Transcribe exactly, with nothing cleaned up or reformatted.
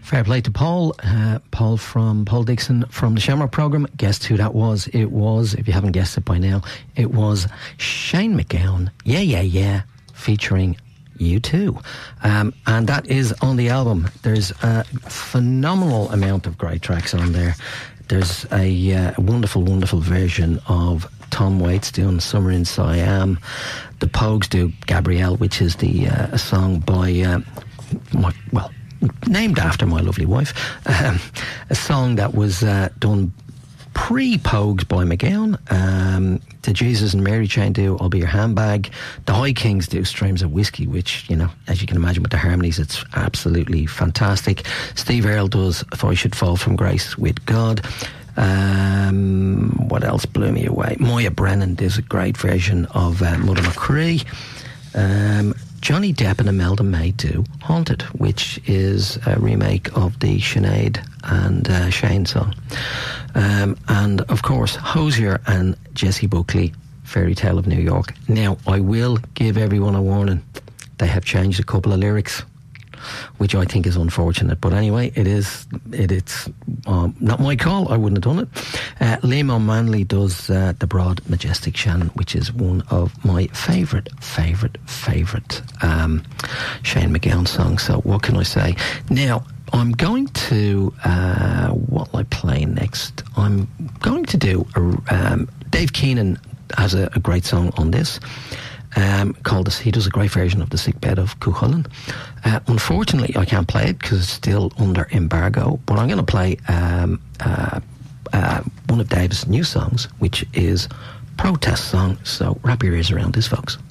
Fair play to Paul. Uh, Paul from Paul Dixon from the Shamrock programme. Guessed who that was? It was, if you haven't guessed it by now, it was Shane MacGowan. Yeah, yeah, yeah. Featuring U two. Um, and that is on the album. There's a phenomenal amount of great tracks on there. There's a, uh, a wonderful, wonderful version of Tom Waits doing Summer in Siam. The Pogues do Gabrielle, which is the uh, a song by, uh, my, well, named after my lovely wife. Um, a song that was uh, done pre-Pogues by MacGowan. Um, the Jesus and Mary Chain do I'll Be Your Handbag. The High Kings do Streams of Whiskey, which, you know, as you can imagine with the harmonies, it's absolutely fantastic. Steve Earle does If I Should Fall From Grace with God. Um, what else blew me away? Moya Brennan does a great version of uh, Mother McCree. Um, Johnny Depp and Imelda May do Haunted, which is a remake of the Sinead and uh, Shane song. Um, and, of course, Hozier and Jessie Buckley, Fairy Tale of New York. Now, I will give everyone a warning. They have changed a couple of lyrics, which I think is unfortunate. But anyway, it is, it, it's um, not my call. I wouldn't have done it. Uh, Liam O'Manley does uh, The Broad Majestic Shannon, which is one of my favourite, favourite, favourite um, Shane MacGowan songs. So what can I say? Now, I'm going to, uh, what will I play next? I'm going to do, a, um, Dave Keenan has a, a great song on this. Um, called this, he does a great version of The Sick Bed of Cuchulainn. Uh, unfortunately, I can't play it because it's still under embargo, but I'm going to play um, uh, uh, one of Dave's new songs, which is Protest Song. So wrap your ears around this, folks.